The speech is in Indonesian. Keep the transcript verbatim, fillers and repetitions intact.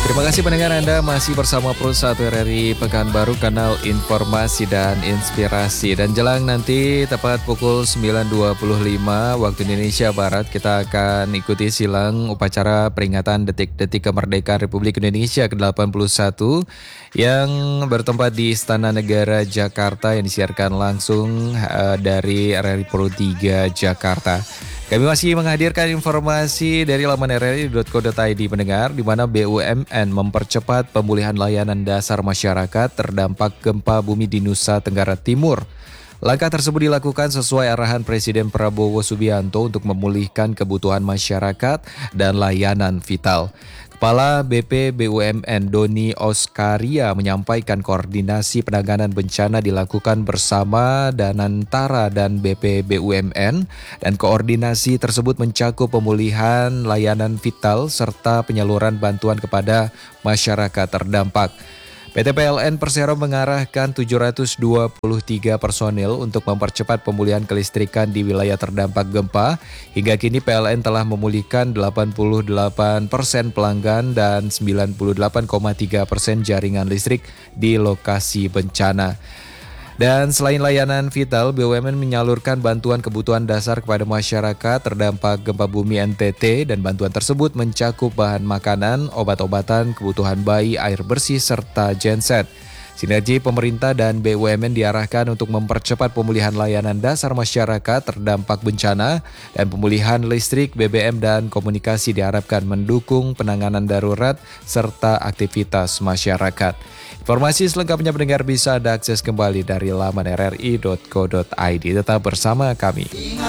Terima kasih pendengar Anda masih bersama Pro satu R R I Pekanbaru, kanal informasi dan inspirasi. Dan jelang nanti tepat pukul sembilan dua puluh lima waktu Indonesia Barat, kita akan ikuti silang upacara peringatan detik-detik kemerdekaan Republik Indonesia ke delapan puluh satu yang bertempat di Istana Negara Jakarta, yang disiarkan langsung uh, dari R R I Pro tiga Jakarta. Kami masih menghadirkan informasi dari laman r r i dot co dot i d pendengar, di mana B U M N mempercepat pemulihan layanan dasar masyarakat terdampak gempa bumi di Nusa Tenggara Timur. Langkah tersebut dilakukan sesuai arahan Presiden Prabowo Subianto untuk memulihkan kebutuhan masyarakat dan layanan vital. Kepala B P B U M N Doni Oskaria menyampaikan koordinasi penanganan bencana dilakukan bersama Danantara dan B P B U M N, dan koordinasi tersebut mencakup pemulihan layanan vital serta penyaluran bantuan kepada masyarakat terdampak. P T P L N Persero mengarahkan tujuh ratus dua puluh tiga personil untuk mempercepat pemulihan kelistrikan di wilayah terdampak gempa. Hingga kini P L N telah memulihkan delapan puluh delapan persen pelanggan dan sembilan puluh delapan koma tiga persen jaringan listrik di lokasi bencana. Dan selain layanan vital, B U M N menyalurkan bantuan kebutuhan dasar kepada masyarakat terdampak gempa bumi N T T, dan bantuan tersebut mencakup bahan makanan, obat-obatan, kebutuhan bayi, air bersih, serta genset. Sinergi pemerintah dan B U M N diarahkan untuk mempercepat pemulihan layanan dasar masyarakat terdampak bencana, dan pemulihan listrik, B B M, dan komunikasi diharapkan mendukung penanganan darurat serta aktivitas masyarakat. Informasi selengkapnya pendengar bisa Anda akses kembali dari laman r r i dot co dot i d. Tetap bersama kami.